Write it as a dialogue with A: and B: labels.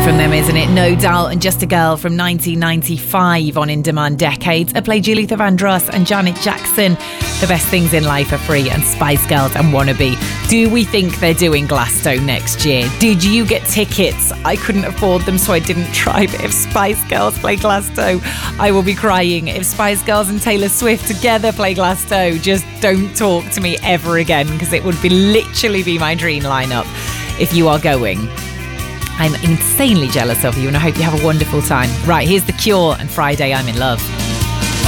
A: from them, isn't it? No Doubt and Just a Girl from 1995 on In Demand Decades. I play Julie Vandross and Janet Jackson. The Best Things in Life Are Free and Spice Girls and Wannabe. Do we think they're doing Glasgow next year? Did you get tickets? I couldn't afford them, so I didn't try. But if Spice Girls play Glasgow, I will be crying. If Spice Girls and Taylor Swift together play Glasgow, just don't talk to me ever again, because it would literally be my dream lineup. If you are going, I'm insanely jealous of you, and I hope you have a wonderful time. Right, here's The Cure and Friday I'm in Love.